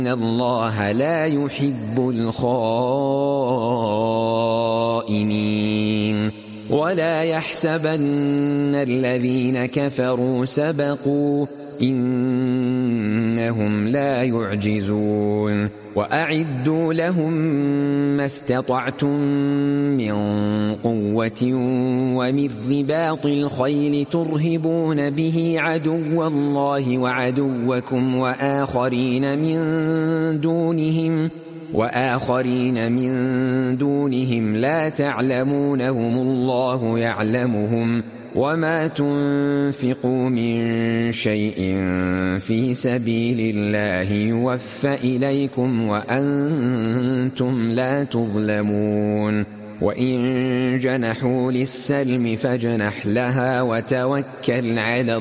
الله لا يحب الخائنين ولا يحسبن الذين كفروا سبقوا إنهم لا يعجزون وأعدوا لهم ما استطعتم من قوة ومن رباط الخيل ترهبون به عدو الله وعدوكم وآخرين من دونهم لا تعلمونهم الله يعلمهم وما تنفقوا من شيء في سبيل الله يوفى إليكم وأنتم لا تظلمون وإن جنحوا للسلم فاجنح لها وتوكل على الله